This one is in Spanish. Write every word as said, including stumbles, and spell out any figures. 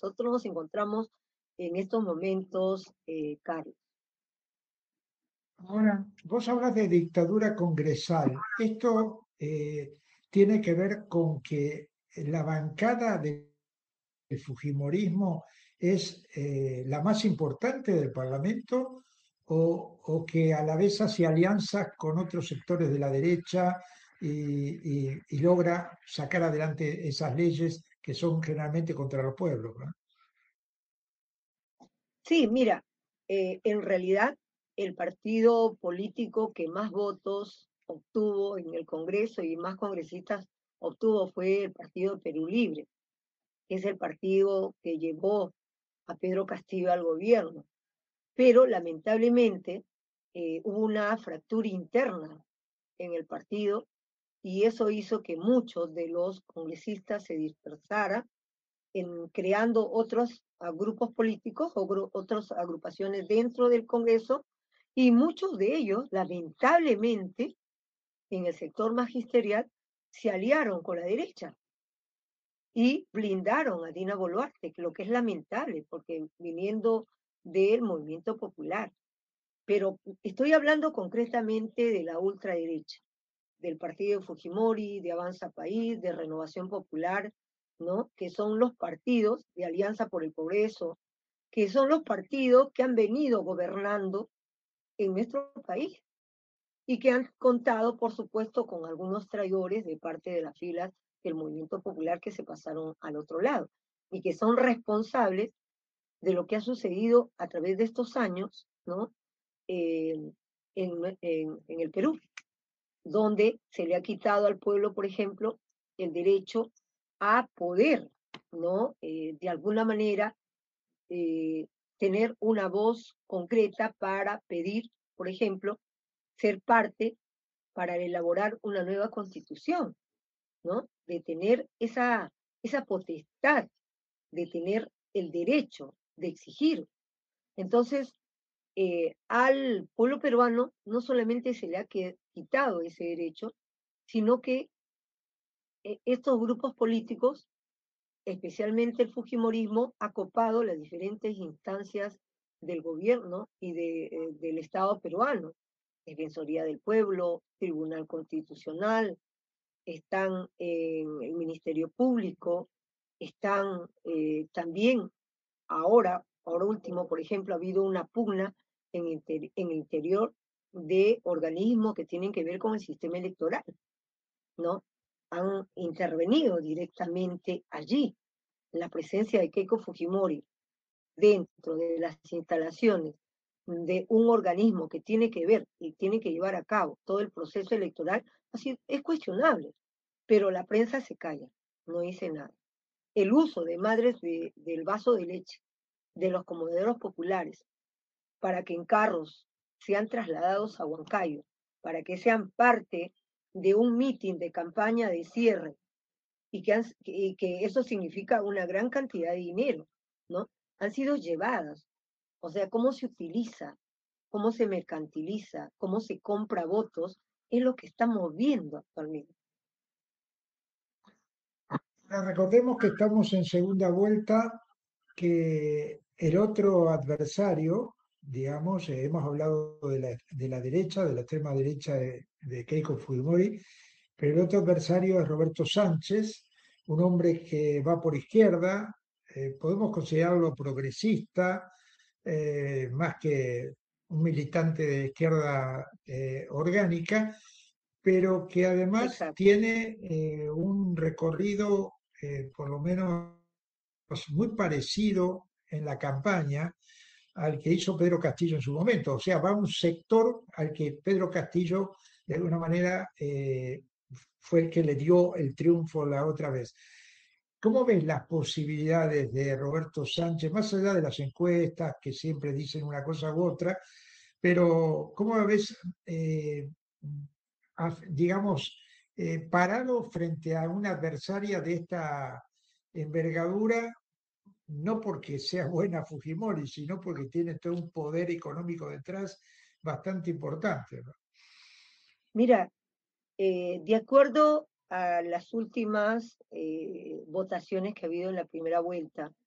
nosotros nos encontramos en estos momentos, eh, Carlos. Ahora, vos hablas de dictadura congresal. Esto eh, tiene que ver con que la bancada del Fujimorismo es eh, la más importante del Parlamento o, o que a la vez hace alianzas con otros sectores de la derecha y, y- y logra sacar adelante esas leyes que son generalmente contra los pueblos, ¿no? Sí, mira, eh, en realidad el partido político que más votos obtuvo en el Congreso y más congresistas obtuvo fue el Partido Perú Libre, que es el partido que llevó a Pedro Castillo al gobierno. Pero lamentablemente eh, hubo una fractura interna en el partido y eso hizo que muchos de los congresistas se dispersaran en creando otros ah, grupos políticos o gru- otras agrupaciones dentro del Congreso y muchos de ellos, lamentablemente, en el sector magisterial, se aliaron con la derecha y blindaron a Dina Boluarte, que lo que es lamentable, porque viniendo del movimiento popular. Pero estoy hablando concretamente de la ultraderecha, del partido de Fujimori, de Avanza País, de Renovación Popular, ¿no? Que son los partidos de Alianza por el Progreso, que son los partidos que han venido gobernando en nuestro país y que han contado, por supuesto, con algunos traidores de parte de las filas del movimiento popular que se pasaron al otro lado y que son responsables de lo que ha sucedido a través de estos años, ¿no? Eh, en, en, en el Perú, donde se le ha quitado al pueblo, por ejemplo, el derecho a poder, ¿no? Eh, de alguna manera, eh, tener una voz concreta para pedir, por ejemplo, ser parte para elaborar una nueva constitución, ¿no? De tener esa, esa potestad, de tener el derecho de exigir. Entonces, eh, al pueblo peruano no solamente se le ha quitado ese derecho, sino que eh, estos grupos políticos, especialmente el Fujimorismo, ha copado las diferentes instancias del gobierno y de, eh, del Estado peruano. Defensoría del Pueblo, Tribunal Constitucional, están en el Ministerio Público, están eh, también ahora, ahora último, por ejemplo, ha habido una pugna en, inter, en el interior de organismos que tienen que ver con el sistema electoral, ¿no? Han intervenido directamente allí, la presencia de Keiko Fujimori dentro de las instalaciones de un organismo que tiene que ver y tiene que llevar a cabo todo el proceso electoral, así es cuestionable, pero la prensa se calla, no dice nada. El uso de madres de, del vaso de leche de los comederos populares para que en carros sean trasladados a Huancayo, para que sean parte de un mitin de campaña de cierre y que, han, y que eso significa una gran cantidad de dinero, ¿no? Han sido llevadas. O sea, cómo se utiliza, cómo se mercantiliza, cómo se compra votos, es lo que estamos viendo actualmente. Ahora, recordemos que estamos en segunda vuelta, que el otro adversario, digamos, eh, hemos hablado de la, de la derecha, de la extrema derecha de, de Keiko Fujimori, pero el otro adversario es Roberto Sánchez, un hombre que va por izquierda, eh, podemos considerarlo progresista, eh, más que un militante de izquierda eh, orgánica, pero que además Exacto. tiene eh, un recorrido, eh, por lo menos muy parecido en la campaña al que hizo Pedro Castillo en su momento. O sea, va a un sector al que Pedro Castillo, de alguna manera, eh, fue el que le dio el triunfo la otra vez. ¿Cómo ves las posibilidades de Roberto Sánchez, más allá de las encuestas que siempre dicen una cosa u otra, pero cómo ves, eh, digamos, eh, parado frente a una adversaria de esta envergadura, no porque sea buena Fujimori, sino porque tiene todo un poder económico detrás bastante importante, ¿no? Mira, eh, de acuerdo a las últimas eh, votaciones que ha habido en la primera vuelta,